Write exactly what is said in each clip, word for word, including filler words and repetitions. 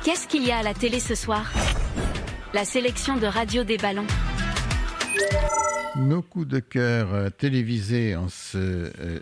Qu'est-ce qu'il y a à la télé ce soir? La sélection de Radio des Ballons. Nos coups de cœur télévisés en ce euh,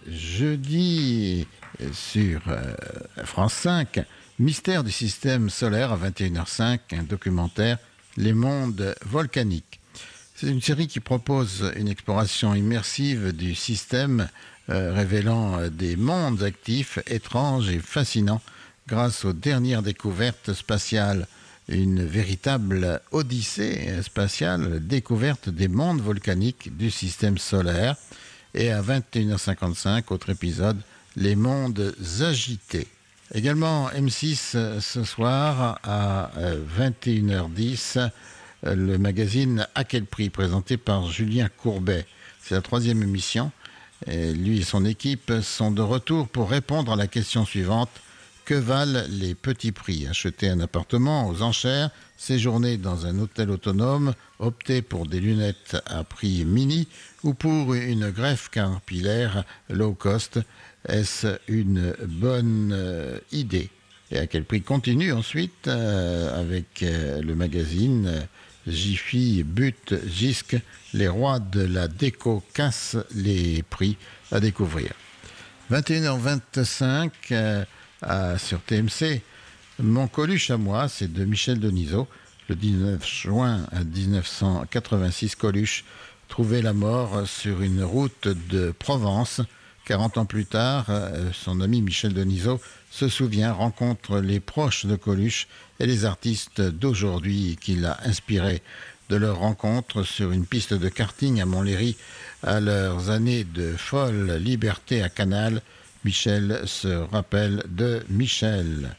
jeudi sur euh, France cinq. Mystère du système solaire à vingt et une heures cinq, un documentaire, Les mondes volcaniques. C'est une série qui propose une exploration immersive du système euh, révélant euh, des mondes actifs, étranges et fascinants grâce aux dernières découvertes spatiales. Une véritable odyssée spatiale, découverte des mondes volcaniques du système solaire. Et à vingt et une heures cinquante-cinq, autre épisode, Les mondes agités. Également M six ce soir à vingt et une heures dix, le magazine À quel prix, présenté par Julien Courbet. C'est la troisième émission. Et lui et son équipe sont de retour pour répondre à la question suivante. Que valent les petits prix? Acheter un appartement aux enchères, séjourner dans un hôtel autonome, opter pour des lunettes à prix mini ou pour une greffe capillaire low cost. Est-ce une bonne euh, idée? Et à quel prix continue ensuite euh, avec euh, le magazine euh, Jiffy, But, Gisque, les rois de la déco cassent les prix à découvrir. vingt et une heures vingt-cinq euh, à, sur T M C, Mon Coluche à moi, c'est de Michel Denisot. Le dix-neuf juin dix-neuf cent quatre-vingt-six, Coluche trouvait la mort sur une route de Provence. quarante ans plus tard, son ami Michel Denisot se souvient, rencontre les proches de Coluche et les artistes d'aujourd'hui qui l'a inspiré. De leur rencontre sur une piste de karting à Montlhéry, à leurs années de folle liberté à Canal, Michel se rappelle de Michel.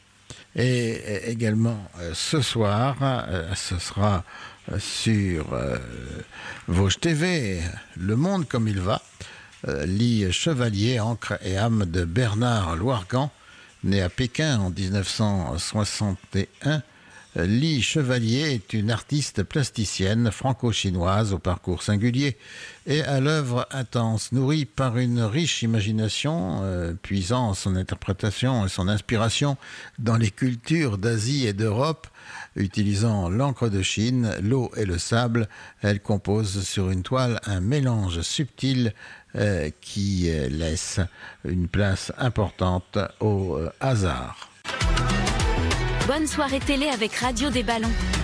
Et également ce soir, ce sera sur Vosges T V, Le Monde comme il va. Lit Chevalier, encre et âme de Bernard Loirgan, né à Pékin en dix-neuf cent soixante et un. Lit Chevalier est une artiste plasticienne franco-chinoise au parcours singulier et à l'œuvre intense, nourrie par une riche imagination, euh, puisant son interprétation et son inspiration dans les cultures d'Asie et d'Europe. Utilisant l'encre de Chine, l'eau et le sable, elle compose sur une toile un mélange subtil euh, qui euh, laisse une place importante au euh, hasard. Bonne soirée télé avec Radio des Ballons.